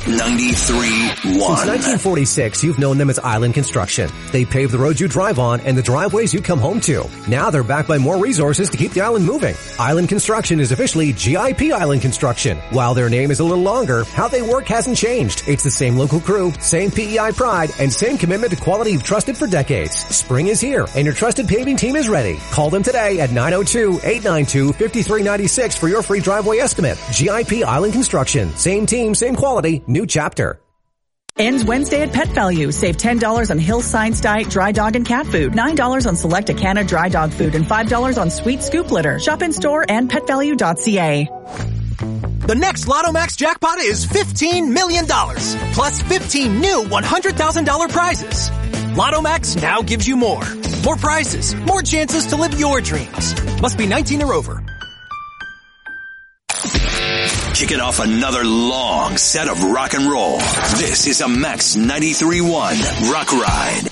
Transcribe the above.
93.1. Since 1946, you've known them as Island Construction. They pave the roads you drive on and the driveways you come home to. Now they're backed by more resources to keep the island moving. Island Construction is officially GIP Island Construction. While their name is a little longer, how they work hasn't changed. It's the same local crew, same PEI pride, and same commitment to quality you've trusted for decades. Spring is here, and your trusted paving team is ready. Call them today at 902-892-5396 for your free driveway estimate. GIP Island Construction. Same team, same quality, new chapter. Ends Wednesday at Pet Value. Save $10 on Hill's Science Diet dry dog and cat food, $9 on select Acana dry dog food, and $5 on Sweet Scoop litter. Shop in store and petvalue.ca. The next Lotto Max jackpot is $15 million, plus 15 new $100,000 prizes. Lotto Max now gives you more. More prizes, more chances to live your dreams. Must be 19 or over. Kicking off another long set of rock and roll. This is a Max 93.1 Rock Ride.